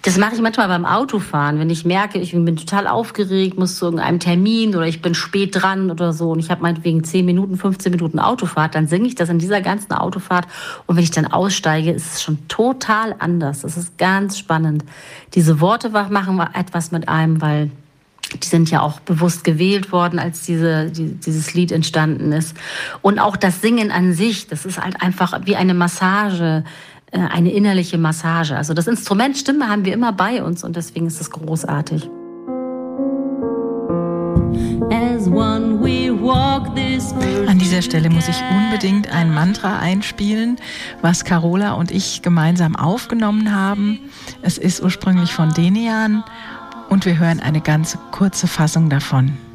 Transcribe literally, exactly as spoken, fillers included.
Das mache ich manchmal beim Autofahren, wenn ich merke, ich bin total aufgeregt, muss zu irgendeinem Termin oder ich bin spät dran oder so und ich habe meinetwegen zehn Minuten, fünfzehn Minuten Autofahrt, dann singe ich das in dieser ganzen Autofahrt und wenn ich dann aussteige, ist es schon total anders. Das ist ganz spannend. Diese Worte machen etwas mit einem, weil die sind ja auch bewusst gewählt worden, als diese, die, dieses Lied entstanden ist. Und auch das Singen an sich, das ist halt einfach wie eine Massage, eine innerliche Massage. Also das Instrument Stimme haben wir immer bei uns und deswegen ist es großartig. An dieser Stelle muss ich unbedingt ein Mantra einspielen, was Carola und ich gemeinsam aufgenommen haben. Es ist ursprünglich von Denian und wir hören eine ganz kurze Fassung davon.